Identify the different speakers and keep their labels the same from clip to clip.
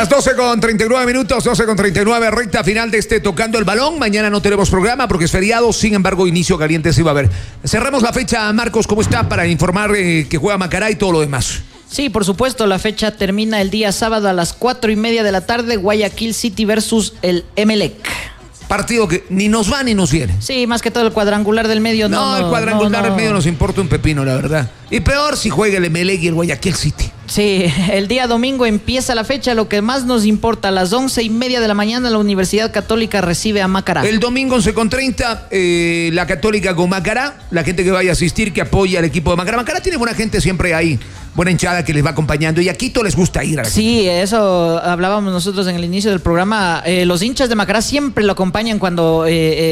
Speaker 1: las 12:39, 12:39, recta final de este Tocando el Balón. Mañana no tenemos programa porque es feriado, sin embargo, inicio caliente sí va a haber. Cerramos la fecha, Marcos, ¿cómo está? Para informar que juega Macará y todo lo demás.
Speaker 2: Sí, por supuesto, la fecha termina el día sábado a las 4:30 de la tarde, Guayaquil City versus el Emelec.
Speaker 1: Partido que ni nos va ni nos viene.
Speaker 2: Sí, más que todo el cuadrangular del medio.
Speaker 1: No, el cuadrangular del medio nos importa un pepino, la verdad. Y peor si juega el Emelec y el Guayaquil City.
Speaker 2: Sí, el día domingo empieza la fecha, lo que más nos importa, a las 11:30 de la mañana la Universidad Católica recibe a Macará.
Speaker 1: El domingo 11:30, la Católica con Macará, la gente que vaya a asistir, que apoya al equipo de Macará. Macará tiene buena gente siempre ahí, buena hinchada que les va acompañando, y a Quito les gusta ir a la
Speaker 2: Sí, eso hablábamos nosotros en el inicio del programa. Los hinchas de Macará siempre lo acompañan cuando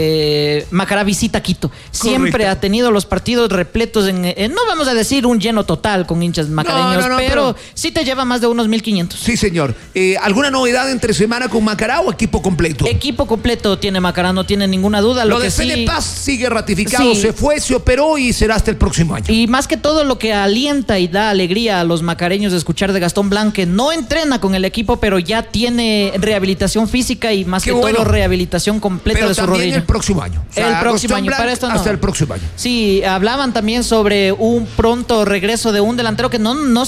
Speaker 2: Macará visita Quito. Siempre
Speaker 1: Correcto.
Speaker 2: ha tenido los partidos repletos no vamos a decir un lleno total con hinchas macareños, pero sí te lleva más de unos 1,500.
Speaker 1: Sí, señor. ¿Alguna novedad entre semana con Macará o equipo completo?
Speaker 2: Equipo completo tiene Macará, no tiene ninguna duda.
Speaker 1: Lo de Fede Paz sigue ratificado, se fue, se operó y será hasta el próximo año.
Speaker 2: Y más que todo lo que alienta y da alegría a los macareños de escuchar de Gastón Blanc, que no entrena con el equipo, pero ya tiene rehabilitación física y más todo rehabilitación completa
Speaker 1: pero
Speaker 2: de su rodilla.
Speaker 1: el próximo año. O sea,
Speaker 2: el próximo año,
Speaker 1: Blanc,
Speaker 2: para esto no.
Speaker 1: Hasta el próximo año.
Speaker 2: Sí, hablaban también sobre un pronto regreso de un delantero que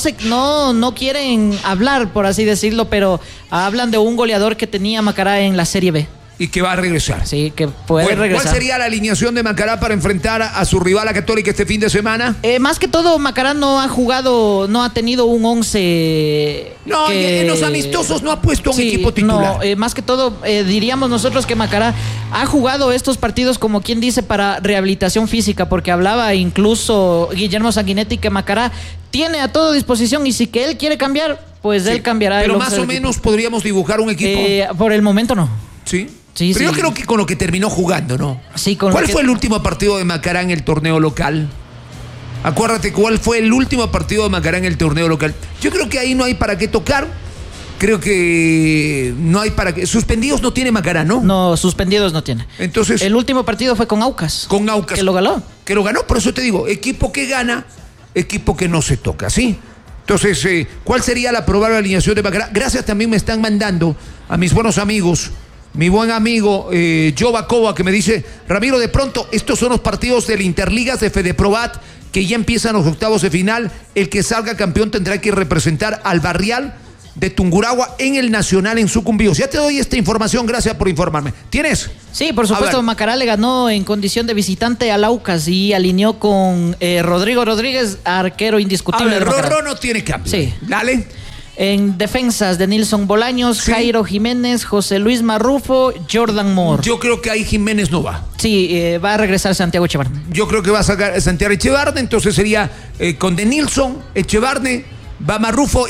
Speaker 2: no quieren hablar, por así decirlo, pero hablan de un goleador que tenía Macará en la Serie B.
Speaker 1: Y que va a regresar.
Speaker 2: Sí, que puede regresar.
Speaker 1: ¿Cuál sería la alineación de Macará para enfrentar a su rival, a Católica, este fin de semana?
Speaker 2: Más que todo, Macará no ha tenido un 11.
Speaker 1: No, en los amistosos no ha puesto un equipo titular.
Speaker 2: No, más que todo, diríamos nosotros que Macará ha jugado estos partidos como quien dice para rehabilitación física, porque hablaba incluso Guillermo Sanguinetti que Macará tiene a todo disposición y si que él quiere cambiar, pues él cambiará.
Speaker 1: Pero más o menos podríamos dibujar un equipo.
Speaker 2: Por el momento no.
Speaker 1: ¿Sí? Sí, pero yo creo que con lo que terminó jugando, ¿no?
Speaker 2: Sí,
Speaker 1: ¿Cuál fue el último partido de Macará en el torneo local? Acuérdate cuál fue el último partido de Macará en el torneo local. Yo creo que ahí no hay para qué tocar. Creo que no hay para qué. Suspendidos no tiene Macará, ¿no?
Speaker 2: No, suspendidos no tiene.
Speaker 1: Entonces,
Speaker 2: el último partido fue con Aucas.
Speaker 1: Con Aucas.
Speaker 2: Que lo ganó.
Speaker 1: Por eso te digo, equipo que gana, equipo que no se toca, ¿sí? Entonces, ¿cuál sería la probable alineación de Macará? Gracias, también me están mandando a mis buenos amigos. Mi buen amigo Jova Cova, que me dice: Ramiro, de pronto estos son los partidos del Interligas de Fedeprobat que ya empiezan los octavos de final. El que salga campeón tendrá que representar al Barrial de Tungurahua en el Nacional en Sucumbíos. Ya te doy esta información, gracias por informarme. ¿Tienes?
Speaker 2: Sí, por supuesto, Macará le ganó en condición de visitante al Aucas y alineó con Rodrigo Rodríguez, arquero indiscutible.
Speaker 1: Rorro no tiene cambio.
Speaker 2: Sí.
Speaker 1: Dale.
Speaker 2: En defensas de Nilson Bolaños, Jairo Jiménez, José Luis Marrufo, Jordan Moore.
Speaker 1: Yo creo que ahí Jiménez no va.
Speaker 2: Sí, va a regresar Santiago Echevarne.
Speaker 1: Yo creo que va a sacar Santiago Echevarne, entonces sería con de Nilson, Echevarne, va Marrufo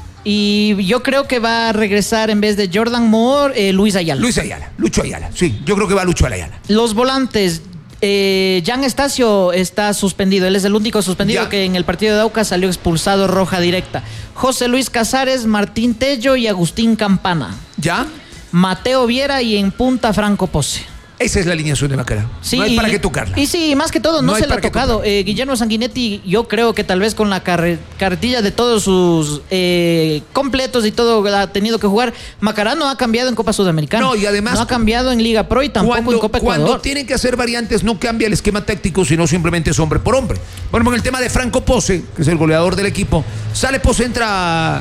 Speaker 2: y yo creo que va a regresar en vez de Jordan Moore, Lucho Ayala. Sí, yo creo que va Lucho Ayala. Los volantes, Jan Estacio está suspendido. Él es el único suspendido que en el partido de Aucas salió expulsado, roja directa. José Luis Casares, Martín Tello y Agustín Campana.
Speaker 1: ¿Ya?
Speaker 2: Mateo Viera y en punta Franco Pose.
Speaker 1: Esa es la alineación de Macará.
Speaker 2: Sí,
Speaker 1: no hay para qué tocarla.
Speaker 2: Y sí, más que todo, no se le ha tocado. Guillermo Sanguinetti, yo creo que tal vez con la cartilla de todos sus completos y todo ha tenido que jugar. Macará no ha cambiado en Copa Sudamericana.
Speaker 1: No, y además
Speaker 2: no ha cambiado en Liga Pro y tampoco en Copa Ecuador.
Speaker 1: Cuando tienen que hacer variantes, no cambia el esquema táctico, sino simplemente es hombre por hombre. Bueno, en el tema de Franco Pose, que es el goleador del equipo, sale Pose, entra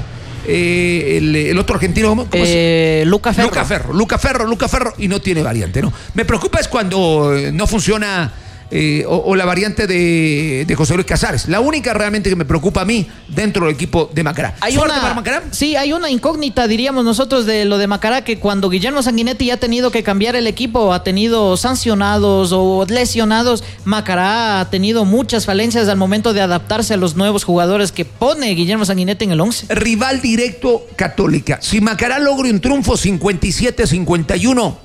Speaker 1: el otro argentino, ¿cómo es?
Speaker 2: Luca Ferro,
Speaker 1: y no tiene variante, ¿no? Me preocupa es cuando no funciona o la variante de José Luis Casares. La única realmente que me preocupa a mí dentro del equipo de Macará.
Speaker 2: ¿Para Macará? Sí, hay una incógnita, diríamos nosotros, de lo de Macará, que cuando Guillermo Sanguinetti ha tenido que cambiar el equipo, ha tenido sancionados o lesionados, Macará ha tenido muchas falencias al momento de adaptarse a los nuevos jugadores que pone Guillermo Sanguinetti en el 11.
Speaker 1: Rival directo, Católica. Si Macará logra un triunfo 57-51,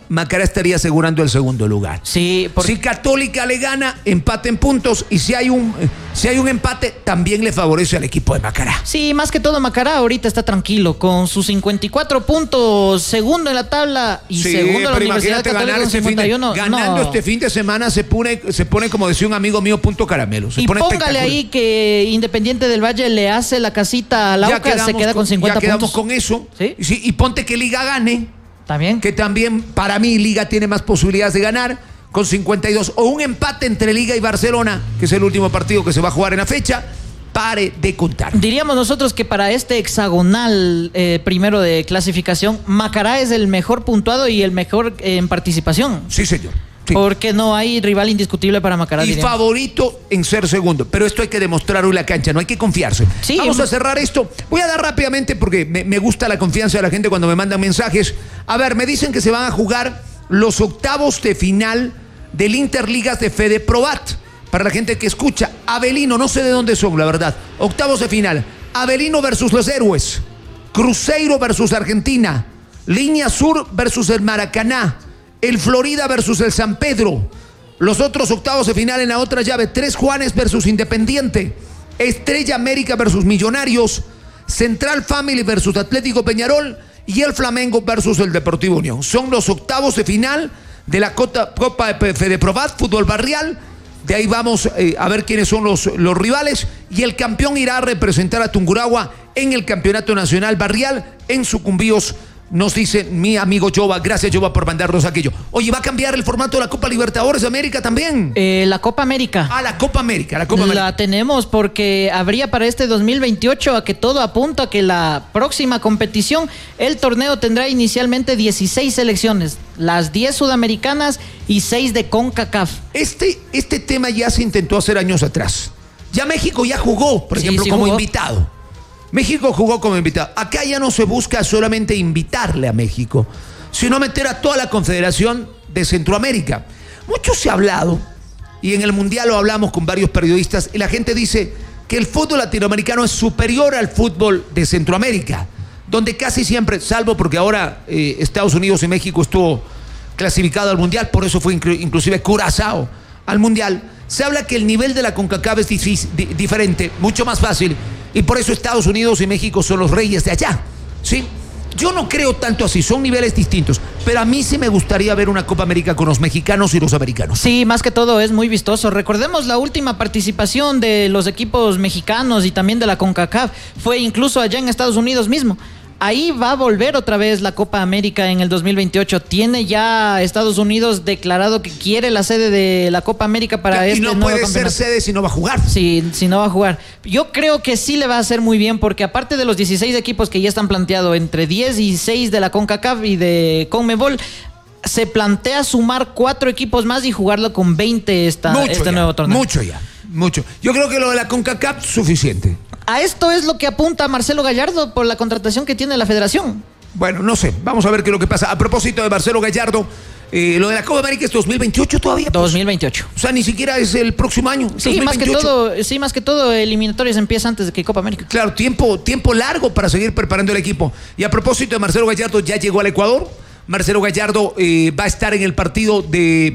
Speaker 1: Macará estaría asegurando el segundo lugar.
Speaker 2: Sí,
Speaker 1: Si Católica le gana, empate en puntos, y si hay un empate, también le favorece al equipo de Macará.
Speaker 2: Sí, más que todo Macará ahorita está tranquilo con sus 54 puntos, segundo en la tabla y segundo en la Universidad Católica con 51.
Speaker 1: Ganando este fin de semana se pone, como decía un amigo mío, punto caramelo.
Speaker 2: Y póngale ahí que Independiente del Valle le hace la casita al Aucas, se queda con 50 puntos.
Speaker 1: Ya quedamos con eso.
Speaker 2: ¿Sí?
Speaker 1: Y ponte que Liga gane.
Speaker 2: ¿También?
Speaker 1: Que también, para mí, Liga tiene más posibilidades de ganar, con 52. O un empate entre Liga y Barcelona, que es el último partido que se va a jugar en la fecha. Pare de contar.
Speaker 2: Diríamos nosotros que para este hexagonal primero de clasificación, Macará es el mejor puntuado y el mejor en participación.
Speaker 1: Sí, señor. Sí.
Speaker 2: Porque no hay rival indiscutible para Macará.
Speaker 1: Y favorito en ser segundo. Pero esto hay que demostrarlo en la cancha, no hay que confiarse.
Speaker 2: Sí,
Speaker 1: vamos a cerrar esto. Voy a dar rápidamente, porque me gusta la confianza de la gente cuando me mandan mensajes. A ver, me dicen que se van a jugar los octavos de final del Interligas de Fede Probat. Para la gente que escucha, Avelino, no sé de dónde son, la verdad. Octavos de final. Avelino versus los Héroes. Cruzeiro versus Argentina. Línea Sur versus el Maracaná. El Florida versus el San Pedro. Los otros octavos de final en la otra llave. Tres Juanes versus Independiente. Estrella América versus Millonarios. Central Family versus Atlético Peñarol. Y el Flamengo versus el Deportivo Unión. Son los octavos de final de la Copa de Fede Probat, fútbol barrial. De ahí vamos a ver quiénes son los rivales. Y el campeón irá a representar a Tungurahua en el Campeonato Nacional Barrial en Sucumbíos. Nos dice mi amigo Jova. Gracias, Jova, por mandarnos aquello. Oye, ¿va a cambiar el formato de la Copa Libertadores de América también?
Speaker 2: La Copa América.
Speaker 1: La Copa América.
Speaker 2: La tenemos porque habría para este 2028, a que todo apunta a que la próxima competición, el torneo tendrá inicialmente 16 selecciones, las 10 sudamericanas y 6 de CONCACAF.
Speaker 1: Este tema ya se intentó hacer años atrás. Ya México ya jugó, por ejemplo, como invitado. México jugó como invitado. Acá ya no se busca solamente invitarle a México, sino meter a toda la Confederación de Centroamérica. Mucho se ha hablado, y en el Mundial lo hablamos con varios periodistas, y la gente dice que el fútbol latinoamericano es superior al fútbol de Centroamérica, donde casi siempre, salvo porque ahora Estados Unidos y México estuvo clasificado al Mundial, por eso fue inclusive Curazao al Mundial, se habla que el nivel de la CONCACAF es diferente, mucho más fácil. Y por eso Estados Unidos y México son los reyes de allá, ¿sí? Yo no creo tanto así, son niveles distintos. Pero a mí sí me gustaría ver una Copa América con los mexicanos y los americanos.
Speaker 2: Sí, más que todo es muy vistoso. Recordemos la última participación de los equipos mexicanos y también de la CONCACAF. Fue incluso allá en Estados Unidos mismo. Ahí va a volver otra vez la Copa América en el 2028. Tiene ya Estados Unidos declarado que quiere la sede de la Copa América para este nuevo campeonato. Y no puede ser
Speaker 1: sede si no va a jugar.
Speaker 2: Sí, si no va a jugar. Yo creo que sí le va a hacer muy bien, porque aparte de los 16 equipos que ya están planteados, entre 10 y 6 de la CONCACAF y de CONMEBOL, se plantea sumar 4 equipos más y jugarlo con 20 este nuevo torneo.
Speaker 1: Mucho. Yo creo que lo de la CONCACAF es suficiente.
Speaker 2: A esto es lo que apunta Marcelo Gallardo por la contratación que tiene la federación.
Speaker 1: Bueno, no sé, vamos a ver qué es lo que pasa. A propósito de Marcelo Gallardo, lo de la Copa América es 2028 todavía.
Speaker 2: 2028.
Speaker 1: O sea, ni siquiera es el próximo año.
Speaker 2: Sí, 2028. Más que todo, eliminatorias empieza antes de que Copa América.
Speaker 1: Claro, tiempo largo para seguir preparando el equipo. Y a propósito de Marcelo Gallardo, ya llegó al Ecuador. Marcelo Gallardo va a estar en el partido de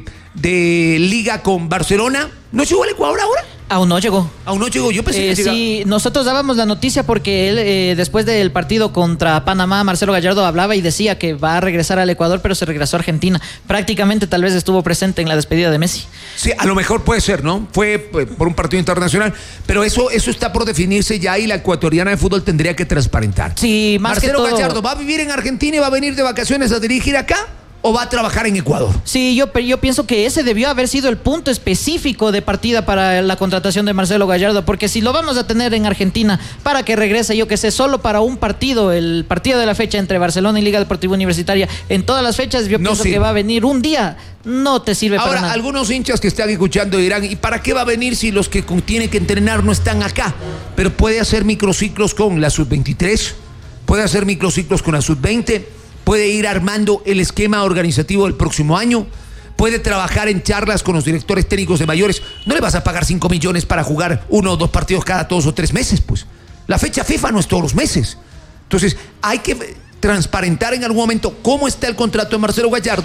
Speaker 1: Liga con Barcelona. ¿No llegó al Ecuador ahora?
Speaker 2: Aún no llegó.
Speaker 1: Yo pensé que llegaba.
Speaker 2: Sí, nosotros dábamos la noticia porque él, después del partido contra Panamá, Marcelo Gallardo hablaba y decía que va a regresar al Ecuador, pero se regresó a Argentina. Prácticamente tal vez estuvo presente en la despedida de Messi.
Speaker 1: Sí, a lo mejor puede ser, ¿no? Fue por un partido internacional, pero eso está por definirse ya, y la ecuatoriana de fútbol tendría que transparentar.
Speaker 2: Sí,
Speaker 1: Marcelo Gallardo, ¿va a vivir en Argentina y va a venir de vacaciones a dirigir acá? ¿O va a trabajar en Ecuador?
Speaker 2: Sí, yo pienso que ese debió haber sido el punto específico de partida para la contratación de Marcelo Gallardo, porque si lo vamos a tener en Argentina para que regrese, yo que sé, solo para un partido, el partido de la fecha entre Barcelona y Liga Deportiva Universitaria, en todas las fechas, yo pienso que va a venir un día, no te sirve para nada.
Speaker 1: Ahora, algunos hinchas que están escuchando dirán, ¿y para qué va a venir si los que tienen que entrenar no están acá? Pero puede hacer microciclos con la Sub-23, puede hacer microciclos con la Sub-20, puede ir armando el esquema organizativo del próximo año, puede trabajar en charlas con los directores técnicos de mayores. No le vas a pagar 5 millones para jugar 1 o 2 partidos cada 2 o 3 meses, pues. La fecha FIFA no es todos los meses. Entonces, hay que transparentar en algún momento cómo está el contrato de Marcelo Gallardo,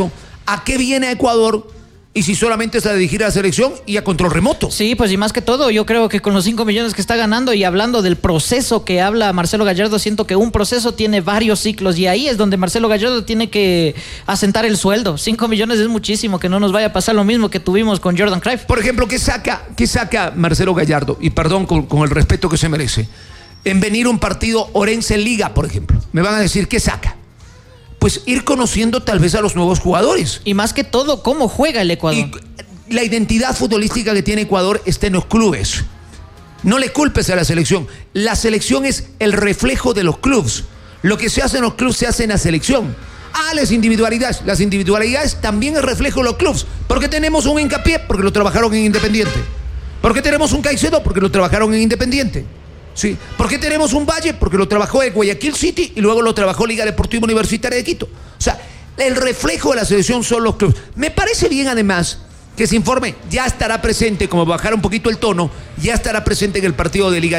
Speaker 1: ¿A qué viene a Ecuador? Y si solamente es a dirigir a la selección y a control remoto.
Speaker 2: Sí, pues y más que todo, yo creo que con los 5 millones que está ganando y hablando del proceso que habla Marcelo Gallardo, siento que un proceso tiene varios ciclos y ahí es donde Marcelo Gallardo tiene que asentar el sueldo. 5 millones es muchísimo, que no nos vaya a pasar lo mismo que tuvimos con Jordan Cruyff.
Speaker 1: Por ejemplo, ¿qué saca Marcelo Gallardo? Y perdón con el respeto que se merece. En venir un partido Orense Liga, por ejemplo. Me van a decir, ¿qué saca? Pues ir conociendo tal vez a los nuevos jugadores.
Speaker 2: Y más que todo, cómo juega el Ecuador.
Speaker 1: Y la identidad futbolística que tiene Ecuador está en los clubes. No le culpes a la selección. La selección es el reflejo de los clubes. Lo que se hace en los clubes se hace en la selección. Las individualidades. Las individualidades también es reflejo de los clubes. ¿Por qué tenemos un Hincapié? Porque lo trabajaron en Independiente. ¿Por qué tenemos un Caicedo? Porque lo trabajaron en Independiente. Sí. ¿Por qué tenemos un Valle? Porque lo trabajó en Guayaquil City y luego lo trabajó Liga Deportiva Universitaria de Quito. O sea, el reflejo de la selección son los clubes. Me parece bien, además, que ese informe ya estará presente, como bajar un poquito el tono, ya estará presente en el partido de Liga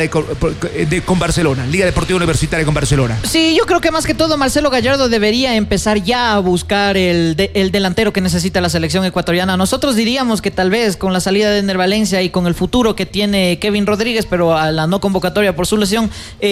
Speaker 1: con Barcelona, Liga Deportiva Universitaria con Barcelona.
Speaker 2: Sí, yo creo que más que todo Marcelo Gallardo debería empezar ya a buscar el delantero que necesita la selección ecuatoriana. Nosotros diríamos que tal vez con la salida de Ener Valencia y con el futuro que tiene Kevin Rodríguez, pero a la no convocatoria por su lesión,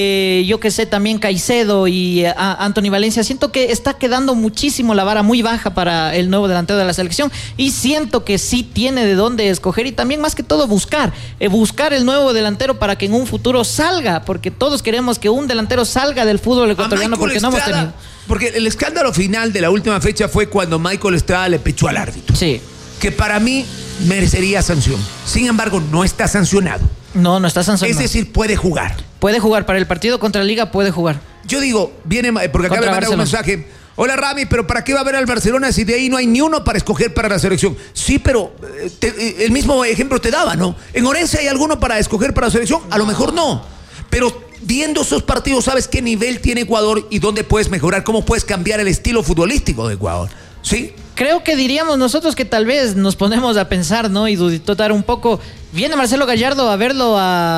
Speaker 2: yo que sé, también Caicedo y Anthony Valencia, siento que está quedando muchísimo la vara muy baja para el nuevo delantero de la selección y siento que sí tiene de dónde escoger y también más que todo buscar el nuevo delantero para que en un futuro salga, porque todos queremos que un delantero salga del fútbol ecuatoriano porque no hemos tenido.
Speaker 1: Porque el escándalo final de la última fecha fue cuando Michael Estrada le pechó al árbitro.
Speaker 2: Sí.
Speaker 1: Que para mí merecería sanción. Sin embargo, no está sancionado.
Speaker 2: No está sancionado.
Speaker 1: Es decir, puede jugar.
Speaker 2: Puede jugar, para el partido contra Liga puede jugar.
Speaker 1: Yo digo, viene, porque acá me manda un mensaje. Hola Rami, pero ¿para qué va a ver al Barcelona si de ahí no hay ni uno para escoger para la selección? Sí, pero el mismo ejemplo te daba, ¿no? ¿En Orense hay alguno para escoger para la selección? A lo mejor no. Pero viendo esos partidos, ¿sabes qué nivel tiene Ecuador y dónde puedes mejorar? ¿Cómo puedes cambiar el estilo futbolístico de Ecuador? ¿Sí?
Speaker 2: Creo que diríamos nosotros que tal vez nos ponemos a pensar, ¿no? Y duditar un poco. ¿Viene Marcelo Gallardo a verlo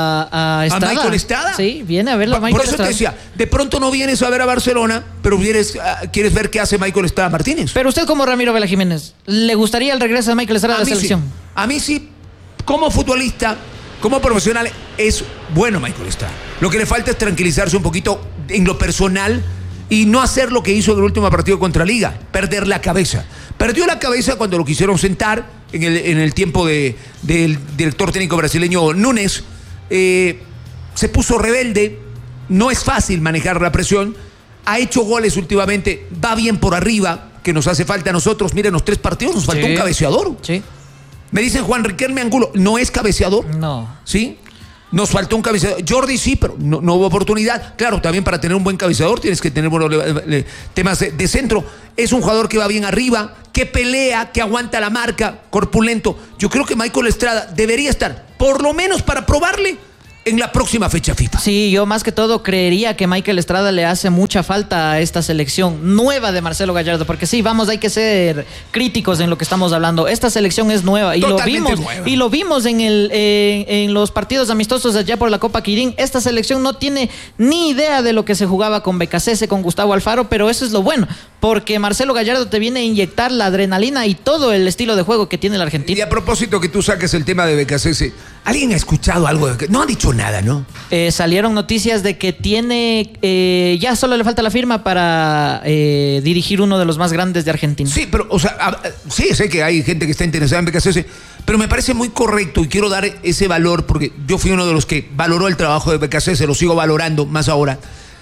Speaker 2: a Estrada?
Speaker 1: ¿A Michael Estrada?
Speaker 2: Sí, viene a verlo a Michael Estrada.
Speaker 1: Por eso te decía, de pronto no vienes a ver a Barcelona, pero quieres ver qué hace Michael Estrada Martínez.
Speaker 2: Pero usted como Ramiro Vela Jiménez, ¿le gustaría el regreso de Michael Estrada a la selección?
Speaker 1: Sí. A mí sí, como futbolista, como profesional, es bueno Michael Estrada. Lo que le falta es tranquilizarse un poquito en lo personal y no hacer lo que hizo en el último partido contra Liga, perder la cabeza. Perdió la cabeza cuando lo quisieron sentar en el tiempo del director técnico brasileño Núñez. Se puso rebelde, no es fácil manejar la presión, ha hecho goles últimamente, va bien por arriba, que nos hace falta a nosotros. Miren, los 3 partidos nos faltó un cabeceador.
Speaker 2: Sí.
Speaker 1: Me dicen Juan Riquelme Angulo, ¿no es cabeceador?
Speaker 2: No.
Speaker 1: ¿Sí? Nos faltó un cabeceador. Jordi sí, pero no hubo oportunidad. Claro, también para tener un buen cabeceador tienes que tener temas de centro. Es un jugador que va bien arriba, que pelea, que aguanta la marca, corpulento. Yo creo que Michael Estrada debería estar, por lo menos para probarle, en la próxima fecha FIFA.
Speaker 2: Sí, yo más que todo creería que Michael Estrada le hace mucha falta a esta selección nueva de Marcelo Gallardo, porque sí, hay que ser críticos en lo que estamos hablando. Esta selección es nueva y lo vimos en los partidos amistosos allá por la Copa Quirín. Esta selección no tiene ni idea de lo que se jugaba con Becasese, con Gustavo Alfaro, pero eso es lo bueno, porque Marcelo Gallardo te viene a inyectar la adrenalina y todo el estilo de juego que tiene el argentino.
Speaker 1: Y a propósito que tú saques el tema de Becasese, ¿alguien ha escuchado algo de no ha dicho nada, ¿no?
Speaker 2: Salieron noticias de que tiene, ya solo le falta la firma para dirigir uno de los más grandes de Argentina.
Speaker 1: Sí, pero, sí, sé que hay gente que está interesada en Becasese, pero me parece muy correcto y quiero dar ese valor porque yo fui uno de los que valoró el trabajo de Becasese, lo sigo valorando más ahora.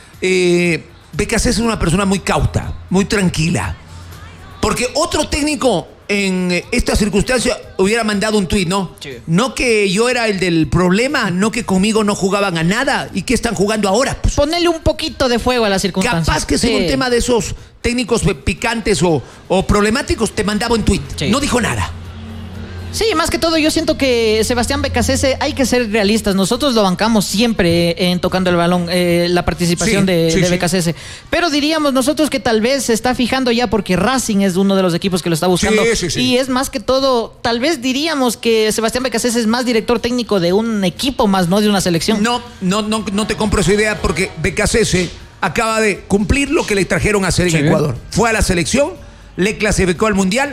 Speaker 1: Becasese es una persona muy cauta, muy tranquila, porque otro técnico en esta circunstancia hubiera mandado un tuit, ¿no? Sí. No que yo era el del problema, no que conmigo no jugaban a nada y que están jugando ahora. Pues,
Speaker 2: ponele un poquito de fuego a la circunstancia.
Speaker 1: Capaz que sea un tema de esos técnicos picantes o problemáticos, te mandaba un tuit. Sí. No dijo nada.
Speaker 2: Sí, más que todo yo siento que Sebastián Becasese, hay que ser realistas, nosotros lo bancamos siempre en tocando el balón, la participación de Becasese, pero diríamos nosotros que tal vez se está fijando ya porque Racing es uno de los equipos que lo está buscando, y es más que todo, tal vez diríamos que Sebastián Becasese es más director técnico de un equipo más, no de una selección.
Speaker 1: No te compro esa idea porque Becasese acaba de cumplir lo que le trajeron a hacer en Ecuador, fue a la selección, le clasificó al Mundial,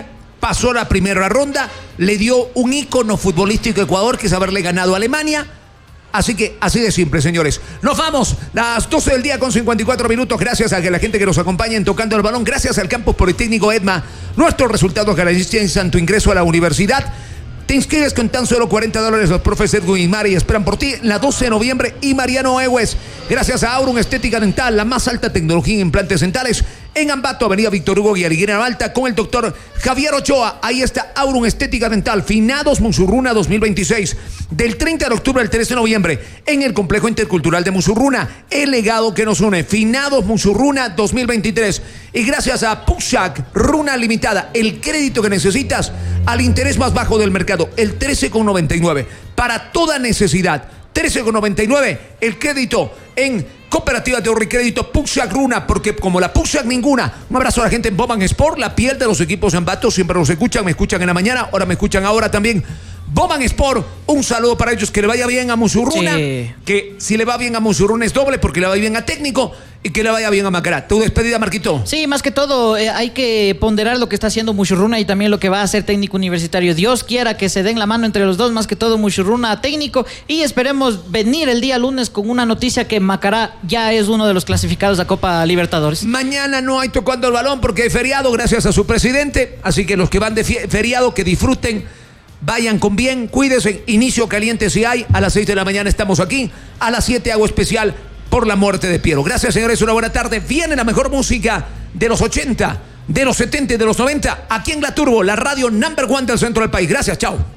Speaker 1: pasó la primera ronda, le dio un ícono futbolístico a Ecuador, que es haberle ganado a Alemania. Así que, así de simple, señores. Nos vamos, las 12 del día con 54 minutos. Gracias a la gente que nos acompaña en Tocando el Balón. Gracias al Campus Politécnico EDMA. Nuestros resultados garantizan tu ingreso a la universidad. Te inscribes con tan solo $40. Los profes Edwin y Mari esperan por ti la 12 de noviembre y Mariano Egues. Gracias a Aurum Estética Dental, la más alta tecnología en implantes dentales. En Ambato, Avenida Víctor Hugo y Ariguera Alta, con el doctor Javier Ochoa. Ahí está Aurum Estética Dental. Finados Musurruna 2026. Del 30 de octubre al 13 de noviembre. En el Complejo Intercultural de Musurruna. El legado que nos une. Finados Musurruna 2023. Y gracias a Pushak Runa Limitada. El crédito que necesitas al interés más bajo del mercado. El 13,99. Para toda necesidad. 13,99 el crédito en Cooperativa de Ahorro y Crédito Pushak Runa, porque como la Pushak ninguna. Un abrazo a la gente en Boban Sport, la piel de los equipos en Ambato. Siempre nos escuchan, me escuchan en la mañana, ahora me escuchan ahora también. Boban Sport, un saludo para ellos, que le vaya bien a Musurruna, sí. Que si le va bien a Musurruna es doble, porque le va bien a Técnico y que le vaya bien a Macará. ¿Tu despedida, Marquito?
Speaker 2: Sí, más que todo hay que ponderar lo que está haciendo Musurruna y también lo que va a hacer Técnico Universitario. Dios quiera que se den la mano entre los dos, más que todo Musurruna Técnico, y esperemos venir el día lunes con una noticia que Macará ya es uno de los clasificados a Copa Libertadores.
Speaker 1: Mañana no hay Tocando el Balón porque hay feriado gracias a su presidente, así que los que van de feriado que disfruten. Vayan con bien, cuídense. Inicio caliente si hay. A las 6 de la mañana estamos aquí. A las 7 hago especial por la muerte de Piero. Gracias, señores. Una buena tarde. Viene la mejor música de los 80, de los 70 y de los 90. Aquí en La Turbo, la radio #1 del centro del país. Gracias, chao.